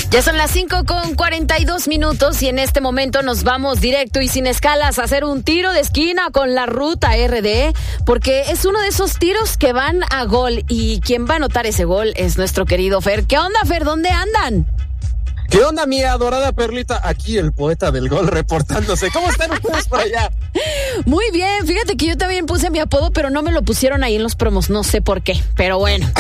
Ya son las 5:42 y en este momento nos vamos directo y sin escalas a hacer un tiro de esquina con la ruta RD, porque es uno de esos tiros que van a gol y quien va a anotar ese gol es nuestro querido Fer. ¿Qué onda, Fer? ¿Dónde andan? ¿Qué onda, mi adorada Perlita? Aquí el poeta del gol reportándose. ¿Cómo están ustedes por allá? Muy bien, fíjate que yo también puse mi apodo, pero no me lo pusieron ahí en los promos, no sé por qué, pero bueno.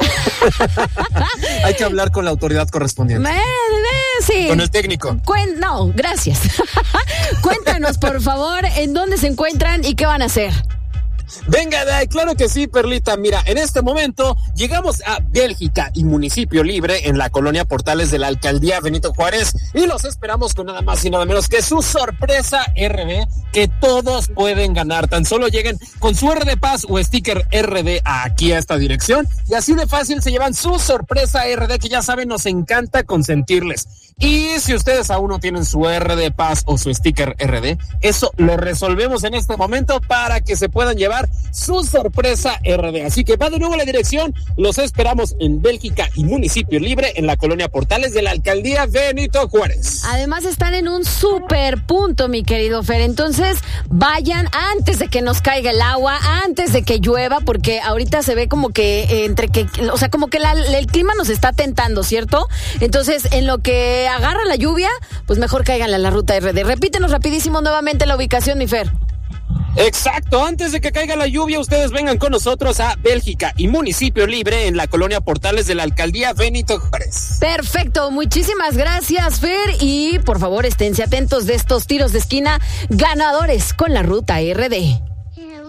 Hay que hablar con la autoridad correspondiente. Sí. Con el técnico. No, gracias. Cuéntanos, por favor, en dónde se encuentran y qué van a hacer. Venga, claro que sí, Perlita. Mira, en este momento llegamos a Bélgica y Municipio Libre en la colonia Portales de la Alcaldía Benito Juárez y los esperamos con nada más y nada menos que su sorpresa RD que todos pueden ganar. Tan solo lleguen con su RD Paz o sticker RD aquí a esta dirección y así de fácil se llevan su sorpresa RD que ya saben nos encanta consentirles. Y si ustedes aún no tienen su RD Paz o su sticker RD, eso lo resolvemos en este momento para que se puedan llevar su sorpresa RD. Así que va de nuevo la dirección, los esperamos en Bélgica y Municipio Libre en la colonia Portales de la Alcaldía Benito Juárez. Además están en un super punto, mi querido Fer, entonces vayan antes de que nos caiga el agua, antes de que llueva, porque ahorita se ve como que como que el clima nos está tentando, ¿cierto? Entonces en lo que agarra la lluvia, pues mejor cáiganle a la ruta RD. Repítenos rapidísimo nuevamente la ubicación, mi Fer. Exacto, antes de que caiga la lluvia, ustedes vengan con nosotros a Bélgica y Municipio Libre en la colonia Portales de la Alcaldía Benito Juárez. Perfecto, muchísimas gracias, Fer, y por favor esténse atentos de estos tiros de esquina ganadores con la ruta RD.